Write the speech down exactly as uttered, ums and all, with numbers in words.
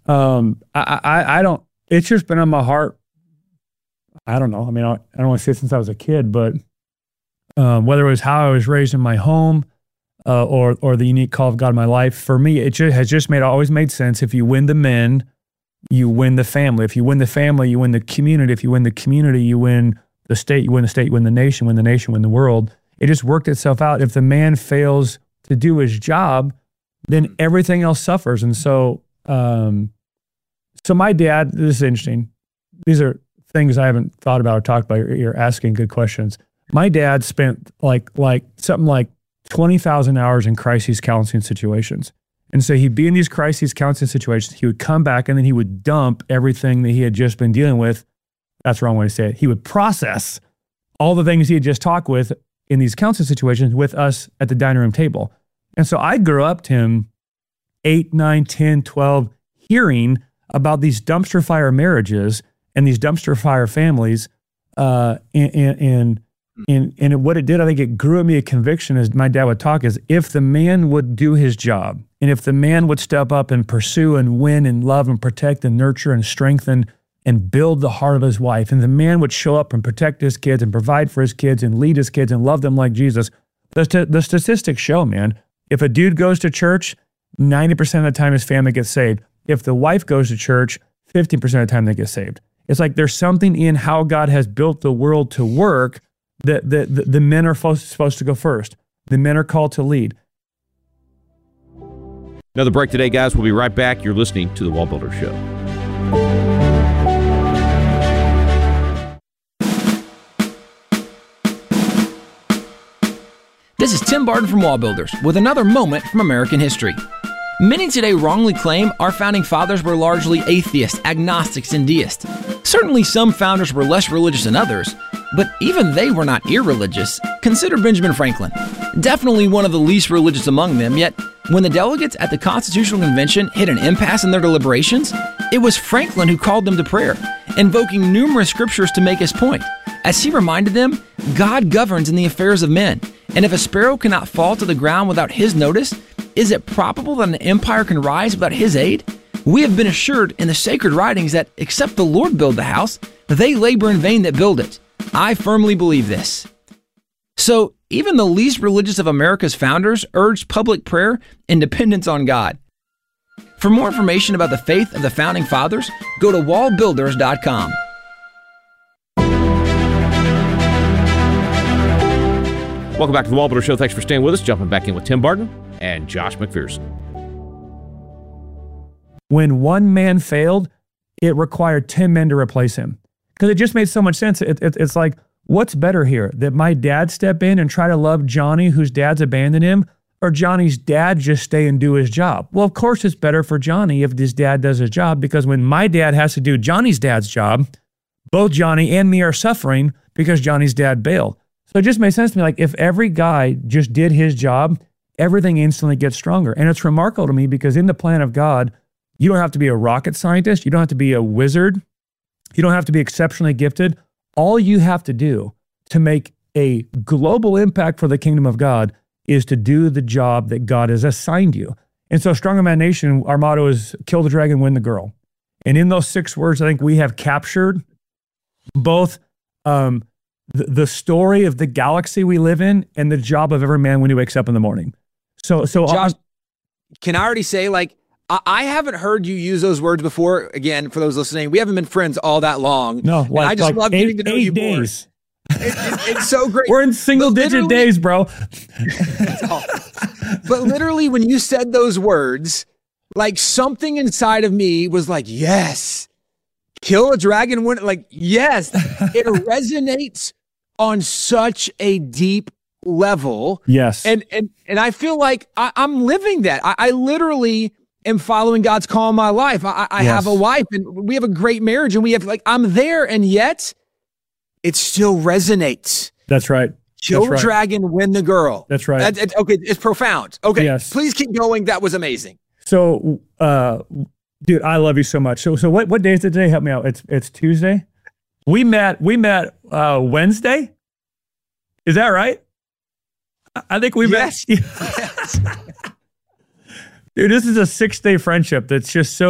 Um, I, I, I don't, it's just been on my heart. I don't know. I mean, I, I don't want to say it since I was a kid, but um, whether it was how I was raised in my home uh, or or the unique call of God in my life, for me, it just, has just made always made sense. If you win the men, you win the family. If you win the family, you win the community. If you win the community, you win the state. You win the state, you win the nation, win the nation, win the world. It just worked itself out. If the man fails to do his job, then everything else suffers. And so, um, so my dad, this is interesting. These are things I haven't thought about or talked about. You're, you're asking good questions. My dad spent like, like something like twenty thousand hours in crisis counseling situations. And so he'd be in these crisis counseling situations. He would come back and then he would dump everything that he had just been dealing with. That's the wrong way to say it. He would process all the things he had just talked with in these counseling situations with us at the dining room table. And so I grew up, Tim, eight, nine, ten, twelve, hearing about these dumpster fire marriages and these dumpster fire families. Uh, and, and, and, and what it did, I think it grew in me a conviction, as my dad would talk, is if the man would do his job, and if the man would step up and pursue and win and love and protect and nurture and strengthen and build the heart of his wife, and the man would show up and protect his kids and provide for his kids and lead his kids and love them like Jesus, the, st- the statistics show, man, if a dude goes to church, ninety percent of the time his family gets saved. If the wife goes to church, fifty percent of the time they get saved. It's like there's something in how God has built the world to work that the, the, the men are supposed, supposed to go first. The men are called to lead. Another break today, guys. We'll be right back. You're listening to The Wall Builder Show. This is Tim Barton from Wall Builders with another moment from American history. Many today wrongly claim our founding fathers were largely atheists, agnostics, and deists. Certainly some founders were less religious than others, but even they were not irreligious. Consider Benjamin Franklin. Definitely one of the least religious among them, yet when the delegates at the Constitutional Convention hit an impasse in their deliberations, it was Franklin who called them to prayer, invoking numerous scriptures to make his point. As he reminded them, God governs in the affairs of men, and if a sparrow cannot fall to the ground without his notice, is it probable that an empire can rise without his aid? We have been assured in the sacred writings that except the Lord build the house, they labor in vain that build it. I firmly believe this. So, even the least religious of America's founders urged public prayer and dependence on God. For more information about the faith of the founding fathers, go to wall builders dot com. Welcome back to The Wall Builder Show. Thanks for staying with us. Jumping back in with Tim Barton and Josh McPherson. When one man failed, it required ten men to replace him. Because it just made so much sense. It, it, it's like, what's better here? That my dad step in and try to love Johnny, whose dad's abandoned him, or Johnny's dad just stay and do his job? Well, of course it's better for Johnny if his dad does his job, because when my dad has to do Johnny's dad's job, both Johnny and me are suffering because Johnny's dad bailed. So it just made sense to me, like if every guy just did his job, everything instantly gets stronger. And it's remarkable to me because in the plan of God, you don't have to be a rocket scientist. You don't have to be a wizard. You don't have to be exceptionally gifted. All you have to do to make a global impact for the kingdom of God is to do the job that God has assigned you. And so Stronger Man Nation, our motto is kill the dragon, win the girl. And in those six words, I think we have captured both um, the, the story of the galaxy we live in and the job of every man when he wakes up in the morning. So, so Josh, can I already say, like, I, I haven't heard you use those words before. Again, for those listening, we haven't been friends all that long. No, like, I just like love eight, getting to know eight you more. days. It, it, it's so great. We're in single digit days, bro. But literally, when you said those words, like something inside of me was like, yes, kill a dragon. Win. Like, yes, it resonates on such a deep level. Yes. And and and I feel like I, I'm living that. I, I literally am following God's call in my life. I, I yes. have a wife and we have a great marriage and we have like, I'm there, and yet it still resonates. That's right. Kill That's right. dragon, win the girl. That's right. That, it, okay, it's profound. Okay, Yes. Please keep going. That was amazing. So, uh, dude, I love you so much. So, so what, what day is it today? Help me out. It's it's Tuesday. We met. We met uh, Wednesday. Is that right? I, I think we yes. met. Yes. Dude, this is a six day friendship that's just so